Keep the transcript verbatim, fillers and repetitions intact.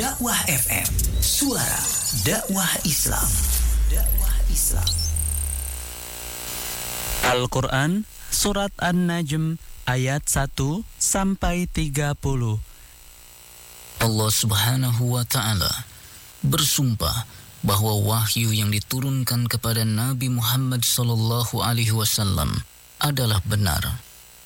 Dakwah F M, suara dakwah Islam. Dakwah Islam. Al-Quran Surat An-Najm ayat satu sampai tiga puluh. Allah Subhanahu wa ta'ala bersumpah bahwa wahyu yang diturunkan kepada Nabi Muhammad sallallahu alaihi wasallam adalah benar.